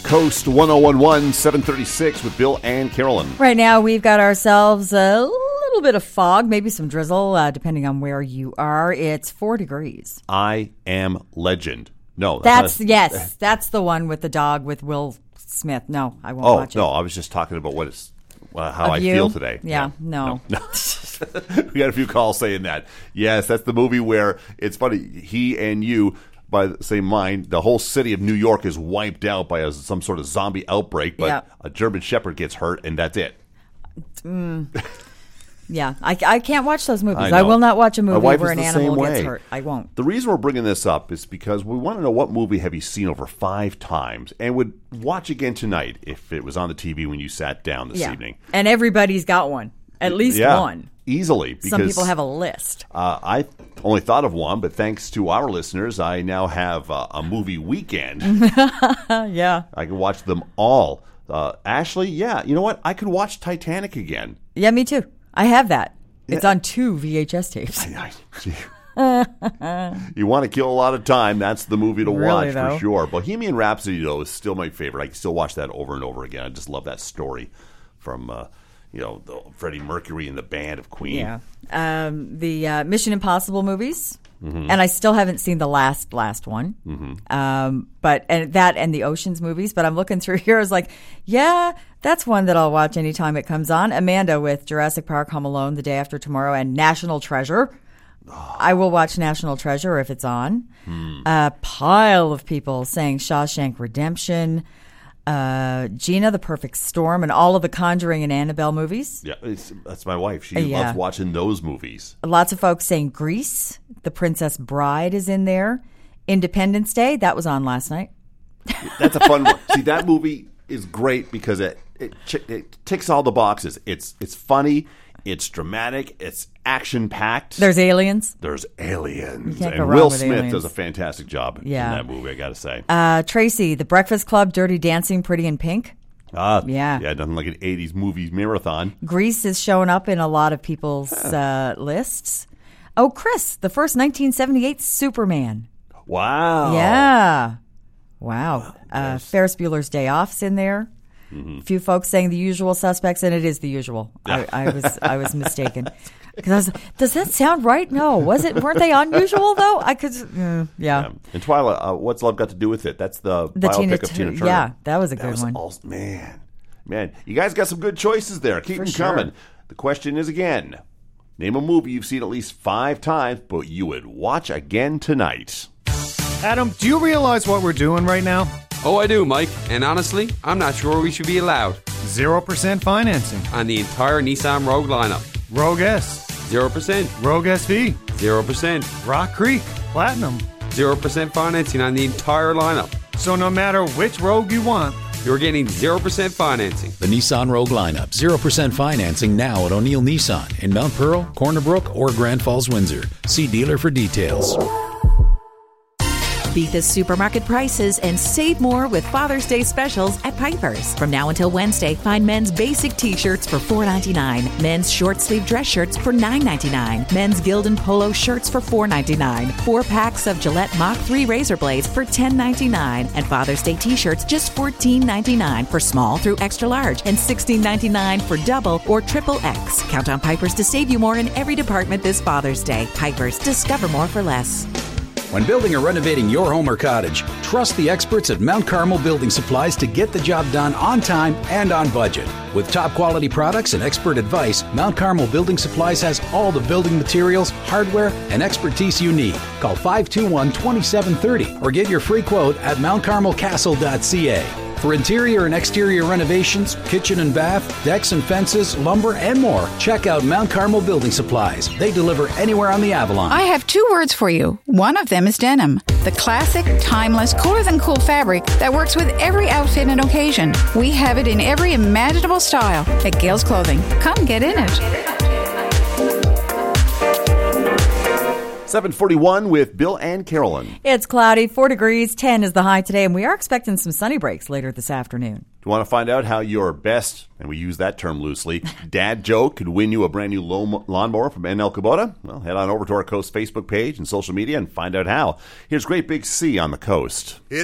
Coast 1011, 736 with Bill and Carolyn. Right now, we've got ourselves a little bit of fog, maybe some drizzle, depending on where you are. It's 4 degrees. I Am Legend. No, that's the one with the dog with Will Smith. No, I won't watch it. No, I was just talking about how I feel today. Yeah, no. We got a few calls saying that. Yes, that's the movie where it's funny. He and you, by the same mind, the whole city of New York is wiped out by some sort of zombie outbreak, but a German Shepherd gets hurt, and that's it. Yeah, I can't watch those movies. I will not watch a movie where an animal gets hurt. I won't. The reason we're bringing this up is because we want to know what movie have you seen over 5 times and would watch again tonight if it was on the TV when you sat down this evening. And everybody's got one. At least one. Easily. Because some people have a list. I only thought of one, but thanks to our listeners, I now have a movie weekend. Yeah. I can watch them all. Ashley, you know what? I could watch Titanic again. Yeah, me too. I have that. Yeah. It's on 2 VHS tapes. You want to kill a lot of time, that's the movie to watch though. For sure. Bohemian Rhapsody, though, is still my favorite. I can still watch that over and over again. I just love that story from Freddie Mercury and the band of Queen. Yeah. The Mission Impossible movies. Mm-hmm. And I still haven't seen the last one. Mm-hmm. But the Oceans movies. But I'm looking through here. I was like, that's one that I'll watch anytime it comes on. Amanda with Jurassic Park, Home Alone, The Day After Tomorrow, and National Treasure. I will watch National Treasure if it's on. A pile of people saying Shawshank Redemption, Gina, The Perfect Storm, and all of the Conjuring and Annabelle movies. Yeah, that's my wife. She loves watching those movies. Lots of folks saying Grease, The Princess Bride is in there. Independence Day, that was on last night. That's a fun one. See, that movie is great because it ticks all the boxes. It's funny, it's dramatic, it's action-packed. There's aliens. And Will Smith does a fantastic job in that movie, I got to say. Tracy, The Breakfast Club, Dirty Dancing, Pretty in Pink. Yeah, nothing like an 80s movies marathon. Grease is showing up in a lot of people's lists. Oh, Chris, the first 1978 Superman. Wow. Yeah. Wow. Ferris Bueller's Day Off's in there. Mm-hmm. A few folks saying The Usual Suspects, and it is The Usual. I was mistaken. Because does that sound right? No, weren't they unusual though? I could, And Twyla, what's love got to do with it? That's the biopic of Tina Turner. Yeah, that was a good one. Man, you guys got some good choices there. Keep them coming. The question is again: name a movie you've seen at least 5 times, but you would watch again tonight. Adam, do you realize what we're doing right now? Oh, I do, Mike. And honestly, I'm not sure we should be allowed. 0% financing. On the entire Nissan Rogue lineup. Rogue S. 0%. Rogue SV. 0%. Rock Creek. Platinum. 0% financing on the entire lineup. So no matter which Rogue you want, you're getting 0% financing. The Nissan Rogue lineup. 0% financing now at O'Neill Nissan in Mount Pearl, Corner Brook, or Grand Falls, Windsor. See dealer for details. Beat the supermarket prices and save more with Father's Day specials at Piper's. From now until Wednesday, find men's basic t-shirts for $4.99, men's short sleeve dress shirts for $9.99, men's Gildan polo shirts for $4.99, 4 packs of Gillette Mach 3 razor blades for $10.99, and Father's Day t-shirts just $14.99 for small through extra large and $16.99 for double or triple X. Count on Piper's to save you more in every department this Father's Day. Piper's, discover more for less. When building or renovating your home or cottage, trust the experts at Mount Carmel Building Supplies to get the job done on time and on budget. With top quality products and expert advice, Mount Carmel Building Supplies has all the building materials, hardware, and expertise you need. Call 521-2730 or get your free quote at mountcarmelcastle.ca. For interior and exterior renovations, kitchen and bath, decks and fences, lumber, and more, check out Mount Carmel Building Supplies. They deliver anywhere on the Avalon. I have 2 words for you. One of them is denim. The classic, timeless, cooler than cool fabric that works with every outfit and occasion. We have it in every imaginable style at Gales Clothing. Come get in it. 741 with Bill and Carolyn. It's cloudy, 4 degrees, 10 is the high today, and we are expecting some sunny breaks later this afternoon. Do you want to find out how your best, and we use that term loosely, dad joke could win you a brand new lawnmower from NL Kubota? Well, head on over to our Coast Facebook page and social media and find out how. Here's Great Big C on the Coast. It's